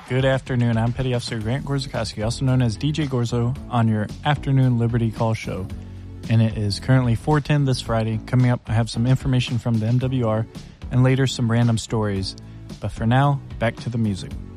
Good afternoon. I'm Petty Officer Grant Gorzakowski, also known as DJ Gorzo, on your afternoon Liberty Call show. And it is currently 4:10 this Friday. Coming up, I have some information from the MWR and later some random stories. But for now, back to the music.